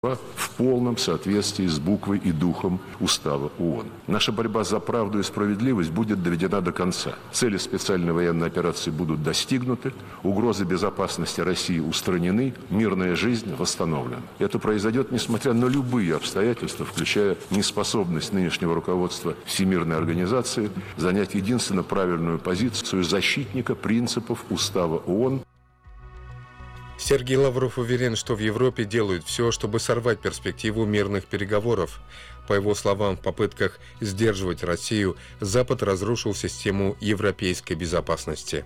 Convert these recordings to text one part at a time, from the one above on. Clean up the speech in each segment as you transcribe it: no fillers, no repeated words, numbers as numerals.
в полном соответствии с буквой и духом Устава ООН. Наша борьба за правду и справедливость будет доведена до конца. Цели специальной военной операции будут достигнуты, угрозы безопасности России устранены, мирная жизнь восстановлена. Это произойдет, несмотря на любые обстоятельства, включая неспособность нынешнего руководства Всемирной организации занять единственно правильную позицию защитника принципов Устава ООН. Сергей Лавров уверен, что в Европе делают все, чтобы сорвать перспективу мирных переговоров. По его словам, в попытках сдерживать Россию, Запад разрушил систему европейской безопасности.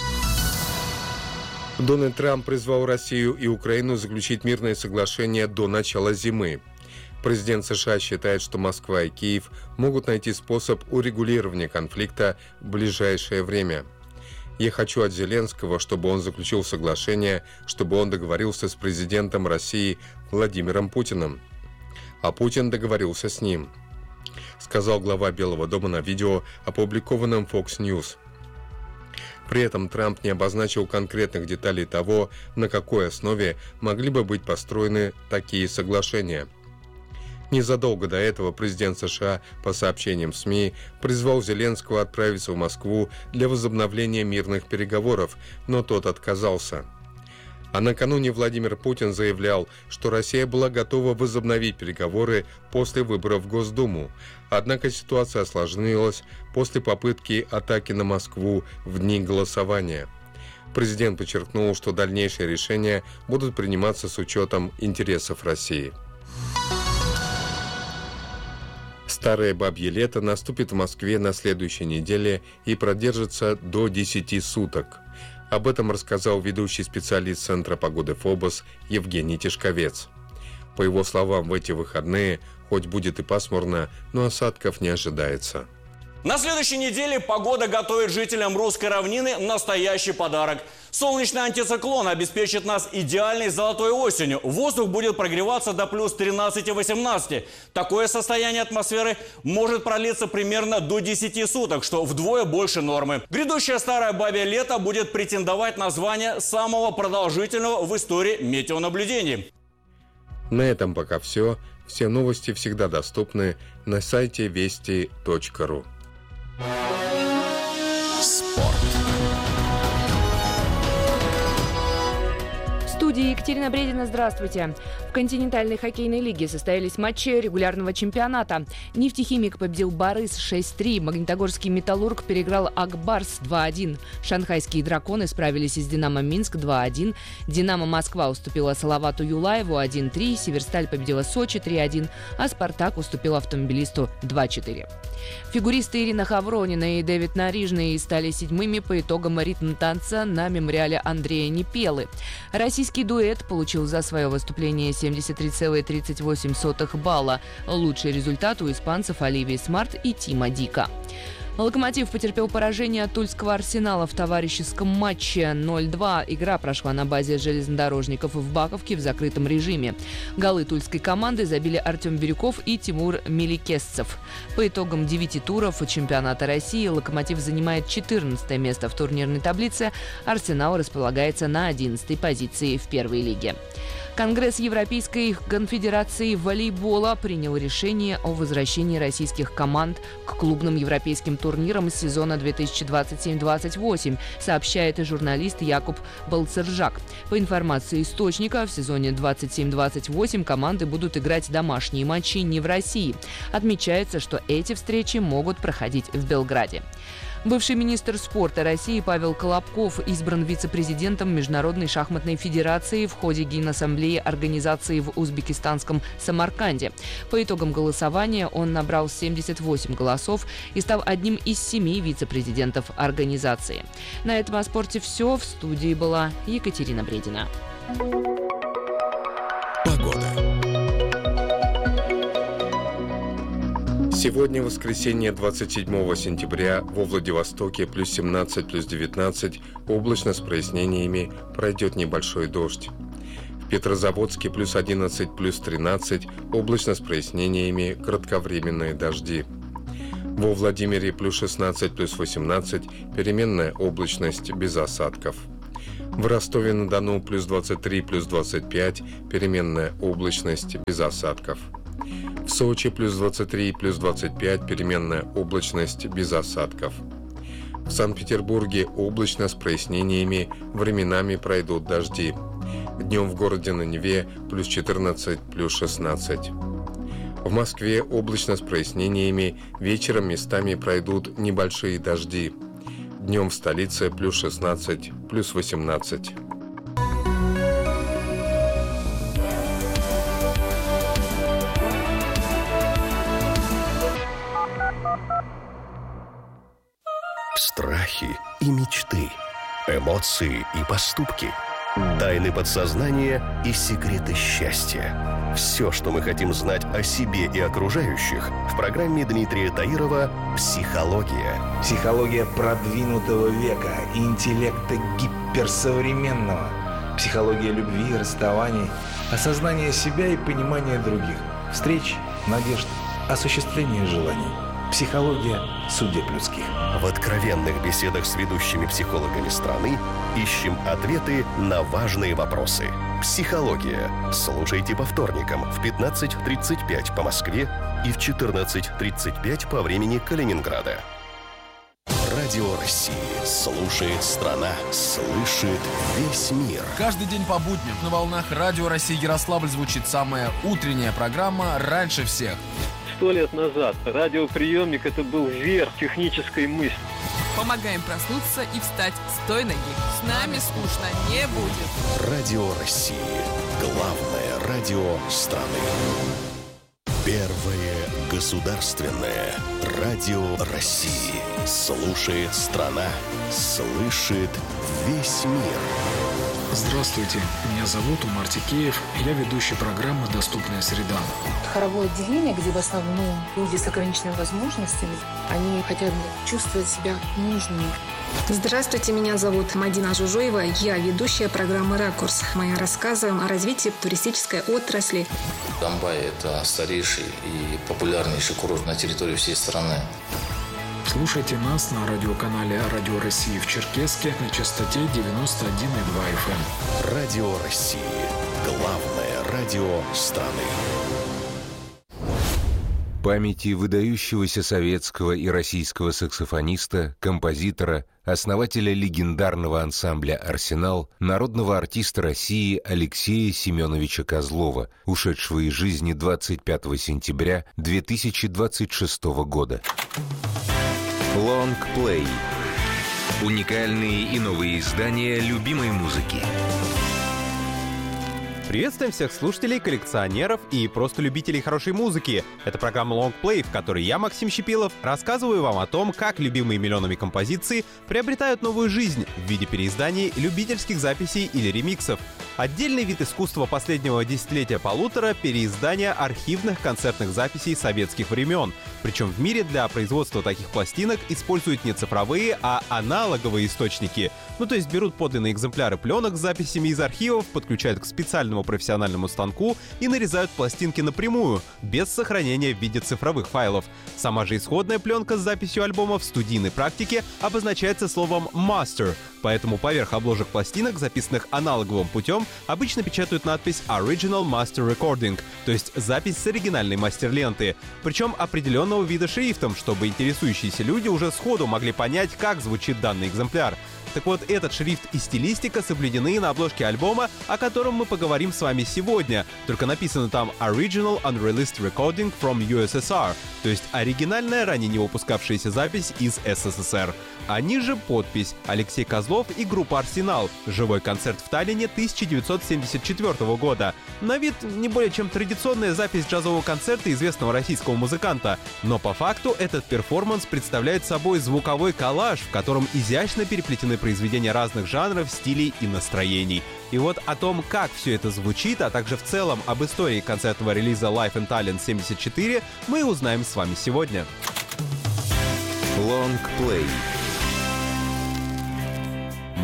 Дональд Трамп призвал Россию и Украину заключить мирное соглашение до начала зимы. Президент США считает, что Москва и Киев могут найти способ урегулирования конфликта в ближайшее время. «Я хочу от Зеленского, чтобы он заключил соглашение, чтобы он договорился с президентом России Владимиром Путиным. А Путин договорился с ним», сказал глава Белого дома на видео, опубликованном Fox News. При этом Трамп не обозначил конкретных деталей того, на какой основе могли бы быть построены такие соглашения. Незадолго до этого президент США, по сообщениям СМИ, призвал Зеленского отправиться в Москву для возобновления мирных переговоров, но тот отказался. А накануне Владимир Путин заявлял, что Россия была готова возобновить переговоры после выборов в Госдуму. Однако ситуация осложнилась после попытки атаки на Москву в дни голосования. Президент подчеркнул, что дальнейшие решения будут приниматься с учетом интересов России. Старое бабье лето наступит в Москве на следующей неделе и продержится до 10 суток. Об этом рассказал ведущий специалист Центра погоды ФОБОС Евгений Тишковец. По его словам, в эти выходные хоть будет и пасмурно, но осадков не ожидается. На следующей неделе погода готовит жителям русской равнины настоящий подарок. Солнечный антициклон обеспечит нас идеальной золотой осенью. Воздух будет прогреваться до плюс 13-18. Такое состояние атмосферы может продлиться примерно до 10 суток, что вдвое больше нормы. Грядущее старое бабье лето будет претендовать на звание самого продолжительного в истории метеонаблюдений. На этом пока все. Все новости всегда доступны на сайте вести.ру. Спорт. В студии Екатерина Бредина. Здравствуйте. В континентальной хоккейной лиге состоялись матчи регулярного чемпионата. Нефтехимик победил Барыс 6-3. Магнитогорский Металлург переиграл Акбарс 2-1. Шанхайские драконы справились и с Динамо Минск 2-1. Динамо Москва уступила Салавату Юлаеву 1-3. Северсталь победила Сочи 3-1. А Спартак уступил Автомобилисту 2-4. Фигуристы Ирина Хавронина и Дэвид Нарижный стали седьмыми по итогам ритм-танца на мемориале Андрея Непелы. Российский дуэт получил за свое выступление 73,38 балла. Лучший результат у испанцев Оливии Смарт и Тима Дика. «Локомотив» потерпел поражение от Тульского «Арсенала» в товарищеском матче 0-2. Игра прошла на базе железнодорожников в Баковке в закрытом режиме. Голы тульской команды забили Артем Бирюков и Тимур Меликесцев. По итогам 9 туров чемпионата России «Локомотив» занимает 14 место в турнирной таблице. «Арсенал» располагается на 11 позиции в первой лиге. Конгресс Европейской конфедерации волейбола принял решение о возвращении российских команд к клубным европейским турнирам сезона 2027-28, сообщает и журналист Якуб Балцержак. По информации источника, в сезоне 27-28 команды будут играть домашние матчи не в России. Отмечается, что эти встречи могут проходить в Белграде. Бывший министр спорта России Павел Колобков избран вице-президентом Международной шахматной федерации в ходе Генассамблеи организации в узбекистанском Самарканде. По итогам голосования он набрал 78 голосов и стал одним из 7 вице-президентов организации. На этом о спорте все. В студии была Екатерина Бредина. Погода. Сегодня, воскресенье, 27 сентября, во Владивостоке плюс 17, плюс 19, облачно с прояснениями, пройдет небольшой дождь. В Петрозаводске плюс 11, плюс 13, облачно с прояснениями, кратковременные дожди. Во Владимире плюс 16, плюс 18, переменная облачность без осадков. В Ростове-на-Дону плюс 23, плюс 25, переменная облачность, без осадков. В Сочи плюс 23, плюс 25, переменная облачность, без осадков. В Санкт-Петербурге облачно с прояснениями, временами пройдут дожди. Днем в городе на Неве плюс 14, плюс 16. В Москве облачно с прояснениями, вечером местами пройдут небольшие дожди. Днем в столице плюс 16, плюс 18. Страхи и мечты, эмоции и поступки, тайны подсознания и секреты счастья. Все, что мы хотим знать о себе и окружающих, в программе Дмитрия Таирова «Психология». Психология продвинутого века и интеллекта гиперсовременного. Психология любви и расставаний, осознания себя и понимания других. Встреч, надежд, осуществления желаний. Психология судеб людских. В откровенных беседах с ведущими психологами страны ищем ответы на важные вопросы. «Психология». Слушайте по вторникам в 15:35 по Москве и в 14:35 по времени Калининграда. Радио России. Слушает страна. Слышит весь мир. Каждый день по будням на волнах Радио России Ярославль звучит самая утренняя программа «Раньше всех». 100 лет назад радиоприемник — это был верх технической мысли. Помогаем проснуться и встать с той ноги. С нами скучно не будет. Радио России. Главное радио страны. Первое государственное радио России. Слушает страна. Слышит весь мир. Здравствуйте, меня зовут Умар Тикеев, я ведущий программы «Доступная среда». Хоровое отделение, где в основном люди с ограниченными возможностями, они хотят чувствовать себя нужными. Здравствуйте, меня зовут Мадина Жужоева, я ведущая программы «Ракурс». Мы рассказываем о развитии туристической отрасли. Домбай – это старейший и популярнейший курорт на территории всей страны. Слушайте нас на радиоканале «Радио России» в Черкесске на частоте 91,2 FM. Радио России. Главное радио страны. Памяти выдающегося советского и российского саксофониста, композитора, основателя легендарного ансамбля «Арсенал», народного артиста России Алексея Семеновича Козлова, ушедшего из жизни 25 сентября 2026 года. Лонгплей. Уникальные и новые издания любимой музыки. Приветствуем всех слушателей, коллекционеров и просто любителей хорошей музыки. Это программа Long Play, в которой я, Максим Щепилов, рассказываю вам о том, как любимые миллионами композиции приобретают новую жизнь в виде переизданий, любительских записей или ремиксов. Отдельный вид искусства последнего десятилетия-полутора — переиздания архивных концертных записей советских времен. Причем в мире для производства таких пластинок используют не цифровые, а аналоговые источники. То есть берут подлинные экземпляры пленок с записями из архивов, подключают к специальному профессиональному станку и нарезают пластинки напрямую, без сохранения в виде цифровых файлов. Сама же исходная пленка с записью альбома в студийной практике обозначается словом «master», поэтому поверх обложек пластинок, записанных аналоговым путем, обычно печатают надпись «Original Master Recording», то есть запись с оригинальной мастер-ленты, причем определенного вида шрифтом, чтобы интересующиеся люди уже сходу могли понять, как звучит данный экземпляр. Так вот, этот шрифт и стилистика соблюдены на обложке альбома, о котором мы поговорим с вами сегодня. Только написано там «Original Unreleased Recording from USSR», то есть оригинальная, ранее не выпускавшаяся запись из СССР. А ниже подпись «Алексей Козлов и группа «Арсенал». Живой концерт в Таллине 1974 года. На вид не более чем традиционная запись джазового концерта известного российского музыканта. Но по факту этот перформанс представляет собой звуковой коллаж, в котором изящно переплетены произведения разных жанров, стилей и настроений. И вот о том, как все это звучит, а также в целом об истории концертного релиза Live in Tallinn 74, мы узнаем с вами сегодня. Long Play.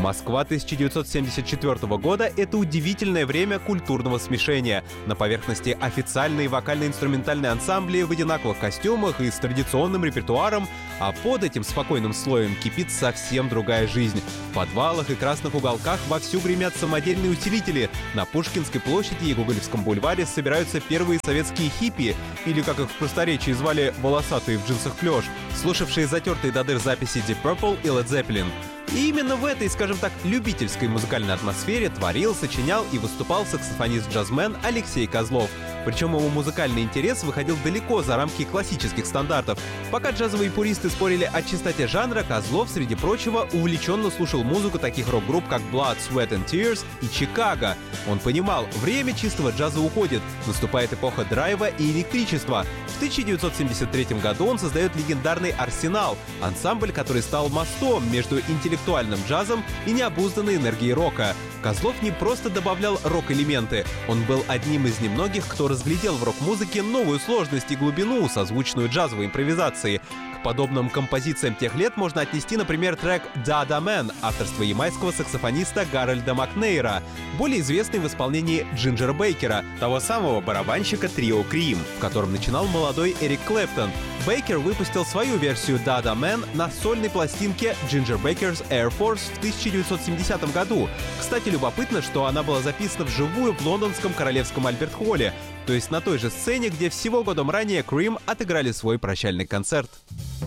Москва 1974 года — это удивительное время культурного смешения. На поверхности официальные вокально-инструментальные ансамбли в одинаковых костюмах и с традиционным репертуаром, а под этим спокойным слоем кипит совсем другая жизнь. В подвалах и красных уголках вовсю гремят самодельные усилители. На Пушкинской площади и Гоголевском бульваре собираются первые советские хиппи, или, как их в просторечии звали, волосатые в джинсах клёш, слушавшие затертые до дыр записи Deep Purple и Led Zeppelin. И именно в этой, скажем так, любительской музыкальной атмосфере творил, сочинял и выступал саксофонист-джазмен Алексей Козлов. Причем его музыкальный интерес выходил далеко за рамки классических стандартов. Пока джазовые пуристы спорили о чистоте жанра, Козлов, среди прочего, увлеченно слушал музыку таких рок-групп, как Blood, Sweat and Tears и Чикаго. Он понимал, время чистого джаза уходит, наступает эпоха драйва и электричества. В 1973 году он создает легендарный «Арсенал», ансамбль, который стал мостом между интеллектуальным джазом и необузданной энергией рока. Козлов не просто добавлял рок-элементы, он был одним из немногих, кто разглядел в рок-музыке новую сложность и глубину, созвучную джазовой импровизации. К подобным композициям тех лет можно отнести, например, трек «Da Da Man» авторства ямайского саксофониста Гарольда Макнейра, более известный в исполнении Джинджера Бейкера, того самого барабанщика трио Cream, в котором начинал молодой Эрик Клэптон. Бейкер выпустил свою версию «Da Da Man» на сольной пластинке Ginger Baker's Air Force в 1970 году. Кстати, любопытно, что она была записана вживую в лондонском Королевском Альберт-холле, то есть на той же сцене, где всего годом ранее Cream отыграли свой прощальный концерт.